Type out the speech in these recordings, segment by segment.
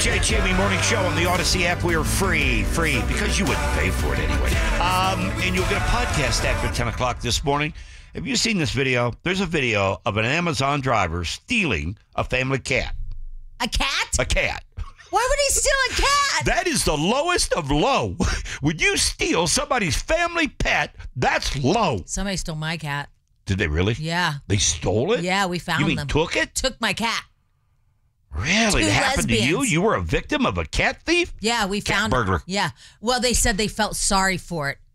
BJ and Jamie Morning Show on the Odyssey app. We are free, because you wouldn't pay for it anyway. And you'll get a podcast after 10 o'clock this morning. Have you seen this video? There's a video of an Amazon driver stealing a family cat. A cat? A cat. Why would he steal a cat? That is the lowest of low. When you steal somebody's family pet, that's low. Somebody stole my cat. Did they really? Yeah. They stole it? Yeah, we found them. You mean them. took it? Took my cat. Really? Two It happened lesbians. to you? You were a victim of a cat thief? Yeah, we found Cat burglar. Yeah. Well, they said they felt sorry for it.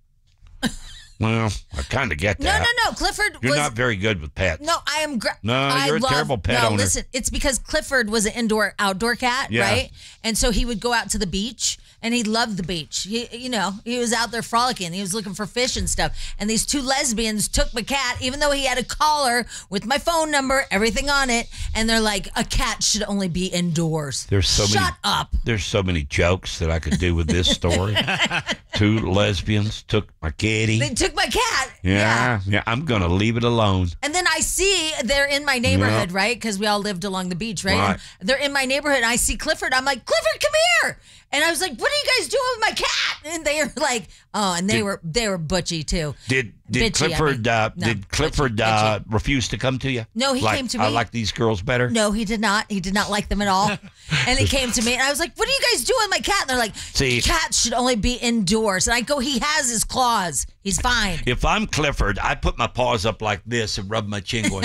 Well, I kind of get that. No. Clifford You're was... not very good with pets. No, I am... You're a terrible pet owner. No, listen, it's because Clifford was an indoor-outdoor cat, Yeah. right? And so he would go out to the beach, and he loved the beach. He was out there frolicking. He was looking for fish and stuff. And these two lesbians took my cat, even though he had a collar with my phone number, everything on it. And they're like, a cat should only be indoors. Shut up. There's so many jokes that I could do with this story. Two lesbians took my kitty. They took my cat. Yeah. I'm going to leave it alone. And then I see they're in my neighborhood, right? Because we all lived along the beach, right? Right. And they're in my neighborhood, and I see Clifford. I'm like, Clifford, come here. And I was like, what are you guys doing with my cat? And they were like, oh, and they were butchy too. Did Bitchy, Clifford bitchy. refuse to come to you? No, he came to me. I like these girls better. No, he did not. He did not like them at all. And he came to me, and I was like, what are you guys doing with my cat? And they're like, cats should only be indoors. And I go, he has his claws. He's fine. If I'm Clifford, I put my paws up like this and rub my chin going,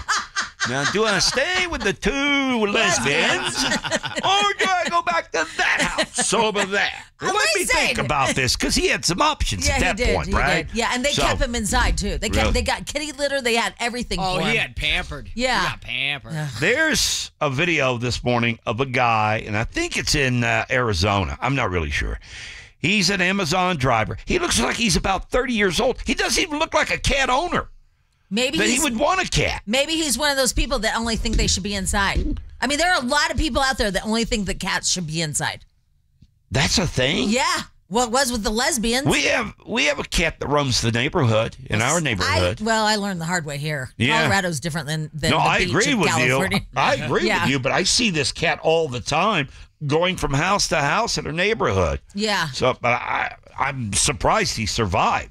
Now, do I stay with the two lesbians or do I go back to that house over there? Well, let me think about this, because he had some options at that point, right? Did. Yeah, and they kept him inside, too. They got kitty litter. They had everything for him. Oh, he had pampered. Yeah. He got pampered. There's a video this morning of a guy, and I think it's in Arizona. I'm not really sure. He's an Amazon driver. He looks like he's about 30 years old. He doesn't even look like a cat owner. Maybe he would want a cat. Maybe he's one of those people that only think they should be inside. I mean, there are a lot of people out there that only think that cats should be inside. That's a thing? Yeah. Well, it was with the lesbians. We have a cat that roams the neighborhood, in our neighborhood. I learned the hard way here. Yeah. Colorado's different than the I beach agree in with California. you. I agree with you, but I see this cat all the time going from house to house in her neighborhood. Yeah. So, but I'm surprised he survived.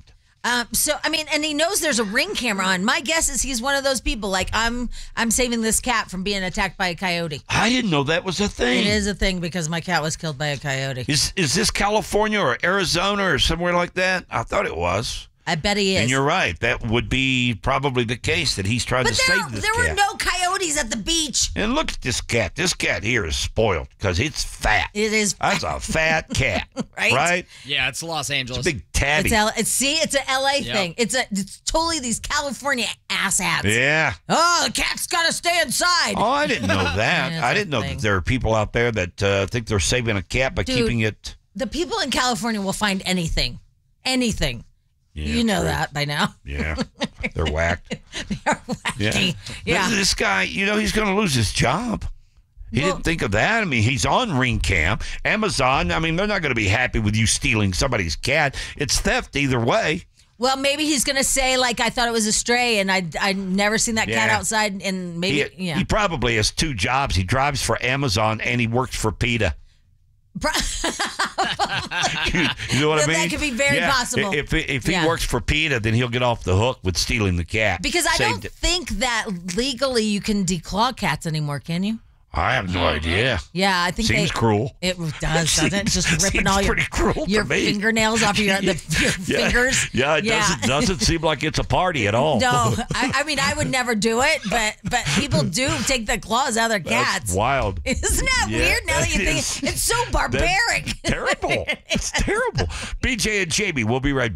And he knows there's a Ring camera on. My guess is he's one of those people like, I'm saving this cat from being attacked by a coyote. I didn't know that was a thing. It is a thing because my cat was killed by a coyote. Is this California or Arizona or somewhere like that? I thought it was. I bet he is. And you're right. That would be probably the case, that he's trying to save this cat. There were no coyotes at the beach. And look at this cat. This cat here is spoiled because it's fat. It is fat. That's a fat cat. Right? Yeah, it's Los Angeles. It's a big tabby. It's a LA thing. It's totally these California asshats. Yeah. Oh, the cat's got to stay inside. Oh, I didn't know that. Yeah, I didn't know that there are people out there that think they're saving a cat by keeping it. The people in California will find anything. Anything. Yeah, you know that by now. Yeah. They're whacked. They're wacky. Yeah. This guy, he's going to lose his job. He didn't think of that. I mean, he's on Ring Cam. Amazon, I mean, they're not going to be happy with you stealing somebody's cat. It's theft either way. Well, maybe he's going to say, like, I thought it was a stray, and I'd never seen that cat outside, and maybe, He probably has two jobs. He drives for Amazon, and he works for PETA. You know what I mean? That could be very possible. If he works for PETA, then he'll get off the hook with stealing the cat. Because I don't think that legally you can declaw cats anymore, can you? I have no idea. Yeah, I think seems cruel. It does, doesn't it? Just ripping all your fingernails off your fingers. Yeah, it doesn't seem like it's a party at all. No, I mean, I would never do it, but people do take the claws out of their cats. That's wild. Isn't that weird? Now that you think it's so barbaric. Terrible. It's terrible. BJ and Jamie, we'll be right back.